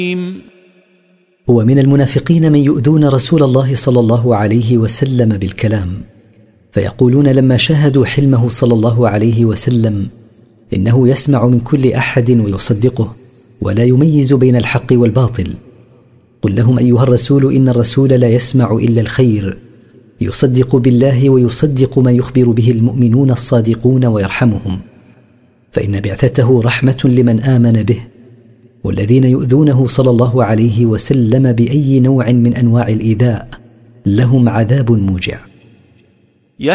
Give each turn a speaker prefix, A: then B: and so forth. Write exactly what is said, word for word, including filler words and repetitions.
A: ومن المنافقين من يؤذون رسول الله صلى الله عليه وسلم بالكلام، فيقولون لما شاهدوا حلمه صلى الله عليه وسلم إنه يسمع من كل أحد ويصدقه ولا يميز بين الحق والباطل. قل لهم أيها الرسول إن الرسول لا يسمع إلا الخير، يصدق بالله ويصدق ما يخبر به المؤمنون الصادقون ويرحمهم، فإن بعثته رحمة لمن آمن به، والذين يؤذونه صلى الله عليه وسلم بأي نوع من أنواع الإيذاء لهم عذاب موجع.